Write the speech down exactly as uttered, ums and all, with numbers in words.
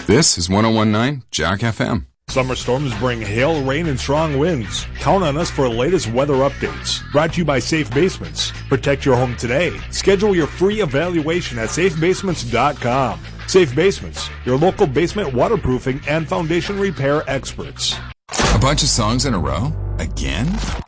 This is one oh one point nine Jack F M. Summer storms bring hail, rain, and strong winds. Count on us for the latest weather updates. Brought to you by Safe Basements. Protect your home today. Schedule your free evaluation at safe basements dot com. Safe Basements, your local basement waterproofing and foundation repair experts. A bunch of songs in a row? Again?